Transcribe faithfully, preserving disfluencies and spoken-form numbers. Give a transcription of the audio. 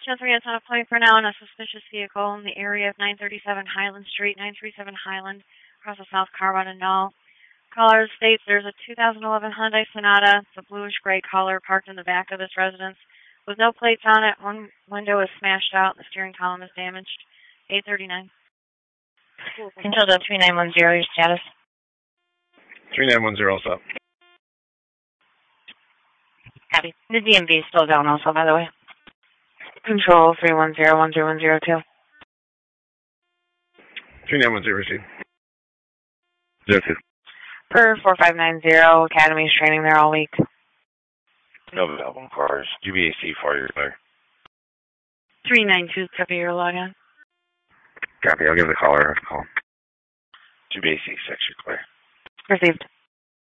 ten three, it's on a point for now in a suspicious vehicle in the area of nine thirty-seven Highland Street, nine thirty-seven Highland, across the South Carbon and Null. Caller states there's a two thousand eleven Hyundai Sonata, it's a bluish-gray color, parked in the back of this residence with no plates on it. One window is smashed out. The steering column is damaged. eight thirty-nine. Control to three nine one zero, your status? three nine one zero, also. Copy. The D M V is still down also, by the way. Control three one zero one zero one zero two. three nine one zero, receive. zero two. Per four five nine zero, Academy's training there all week. No album cars. G B A C for your clear. three nine two, copy your login. Copy, I'll give the caller a call. G B A C six, you're clear. Received.